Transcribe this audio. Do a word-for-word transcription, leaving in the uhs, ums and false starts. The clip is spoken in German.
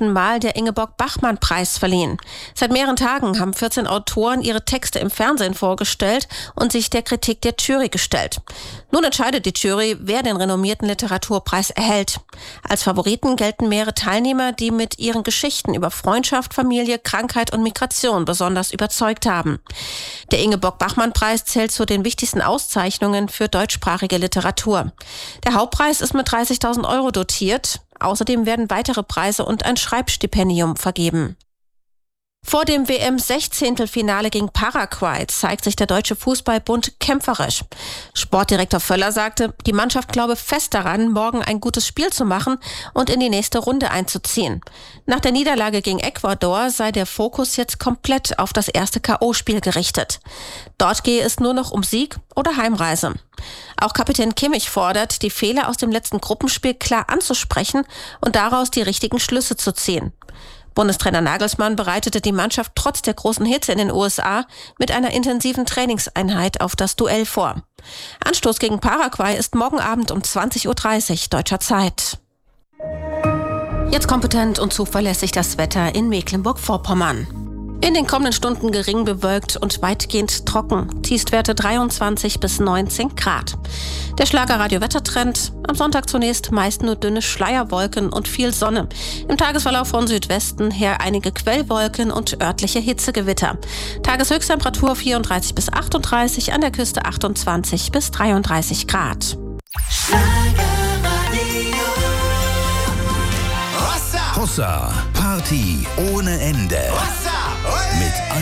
fünften Mal der Ingeborg-Bachmann-Preis verliehen. Seit mehreren Tagen haben vierzehn Autoren ihre Texte im Fernsehen vorgestellt und sich der Kritik der Jury gestellt. Nun entscheidet die Jury, wer den renommierten Literaturpreis erhält. Als Favoriten gelten mehrere Teilnehmer, die mit ihren Geschichten über Freundschaft, Familie, Krankheit und Migration besonders überzeugt haben. Der Ingeborg-Bachmann-Preis zählt zu den wichtigsten Auszeichnungen für deutschsprachige Literatur. Der Hauptpreis ist mit dreißigtausend Euro dotiert. Außerdem werden weitere Preise und ein Schreibstipendium vergeben. Vor dem W M-Sechzehntelfinale gegen Paraguay zeigt sich der Deutsche Fußballbund kämpferisch. Sportdirektor Völler sagte, die Mannschaft glaube fest daran, morgen ein gutes Spiel zu machen und in die nächste Runde einzuziehen. Nach der Niederlage gegen Ecuador sei der Fokus jetzt komplett auf das erste K O-Spiel gerichtet. Dort gehe es nur noch um Sieg oder Heimreise. Auch Kapitän Kimmich fordert, die Fehler aus dem letzten Gruppenspiel klar anzusprechen und daraus die richtigen Schlüsse zu ziehen. Bundestrainer Nagelsmann bereitete die Mannschaft trotz der großen Hitze in den U S A mit einer intensiven Trainingseinheit auf das Duell vor. Anstoß gegen Paraguay ist morgen Abend um zwanzig Uhr dreißig deutscher Zeit. Jetzt kompetent und zuverlässig das Wetter in Mecklenburg-Vorpommern. In den kommenden Stunden gering bewölkt und weitgehend trocken. Tiefstwerte dreiundzwanzig bis neunzehn Grad. Der Schlager-Radio-Wettertrend. Am Sonntag zunächst meist nur dünne Schleierwolken und viel Sonne. Im Tagesverlauf von Südwesten her einige Quellwolken und örtliche Hitzegewitter. Tageshöchsttemperatur vierunddreißig bis achtunddreißig, an der Küste achtundzwanzig bis dreiunddreißig Grad. Hossa, Party ohne Ende. Mit